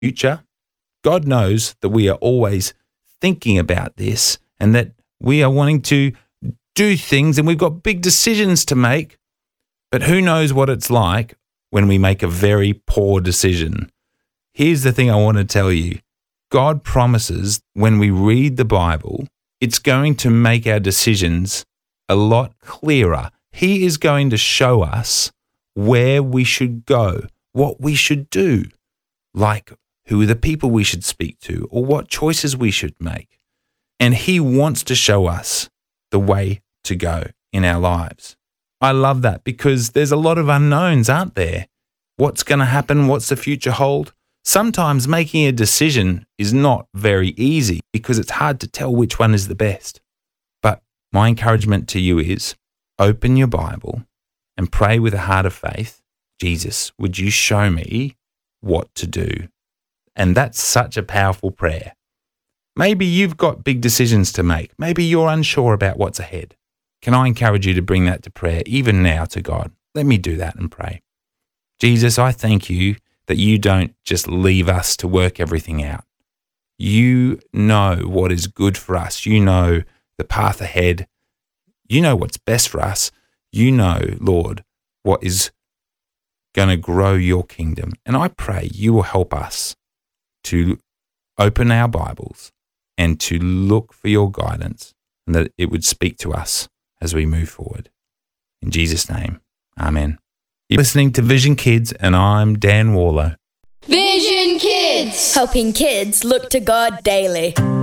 future. God knows that we are always thinking about this and that we are wanting to do things and we've got big decisions to make. But who knows what it's like when we make a very poor decision? Here's the thing I want to tell you. God promises when we read the Bible, it's going to make our decisions a lot clearer. He is going to show us where we should go, what we should do, like who are the people we should speak to or what choices we should make. And he wants to show us the way to go in our lives. I love that because there's a lot of unknowns, aren't there? What's going to happen? What's the future hold? Sometimes making a decision is not very easy because it's hard to tell which one is the best. But my encouragement to you is open your Bible and pray with a heart of faith. Jesus, would you show me what to do? And that's such a powerful prayer. Maybe you've got big decisions to make. Maybe you're unsure about what's ahead. Can I encourage you to bring that to prayer even now to God? Let me do that and pray. Jesus, I thank you that you don't just leave us to work everything out. You know what is good for us. You know the path ahead. You know what's best for us. You know, Lord, what is going to grow your kingdom. And I pray you will help us to open our Bibles and to look for your guidance and that it would speak to us as we move forward. In Jesus' name, amen. You're listening to Vision Kids and I'm Dan Warlow. Vision Kids! Helping kids look to God daily.